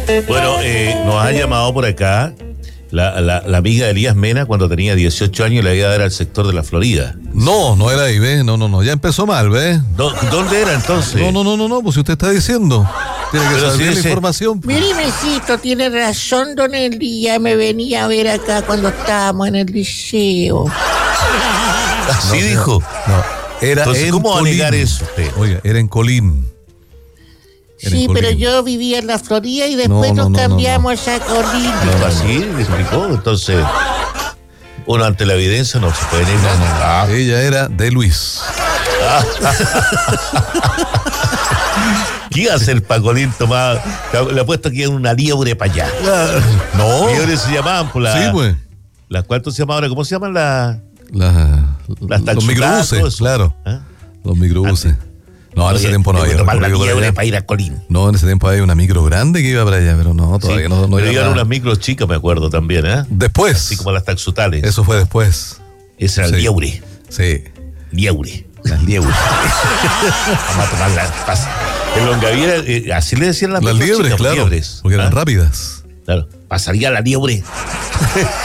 Bueno, nos ha llamado por acá la amiga de Elías Mena cuando tenía 18 años y la iba a dar al sector de la Florida. No era ahí, ¿ves? No, ya empezó mal, ¿ves? ¿Dónde era entonces? No, pues si usted está diciendo, tiene que Pero saber si la ese- información. Mire, Mesito, tiene razón, don Elías. Me venía a ver acá cuando estábamos en el liceo. Así dijo. No, era Entonces, en ¿cómo va a Colín. negar eso usted? Oiga, era en Colín. Era en Sí, Colín. pero yo vivía en la Florida y después No, nos cambiamos a Colín. Así le explicó. Entonces, uno ante la evidencia no se puede negar. Ella era de Luis. ¿Qué iba a hacer Pacolín tomado? Le apuesto que era una liebre para allá. No. Liebres se llamaban por la. Sí, pues. ¿Las cuántos se llaman ahora? ¿Cómo se llaman las Los taxutadas, microbuses, todo eso? claro. ¿Ah? Los microbuses. No, en ese tiempo no Tengo que había. tomar la recorrido por liebre allá. para ir a Colín. No, en ese tiempo había una micro grande que iba para allá, pero no, todavía Sí, no pero iba iban nada. unas micros chicas, me acuerdo también, ¿eh? Después. Así como las taxutales. Eso fue después. Esa era el Sí. liebre. Sí. Liebre. Las liebres. Vamos a tomar las pasas. En Longaviera, así le decían las Las micros liebres, chicas, claro. liebres. Porque eran ¿Ah? rápidas. Claro. Pasaría la liebre.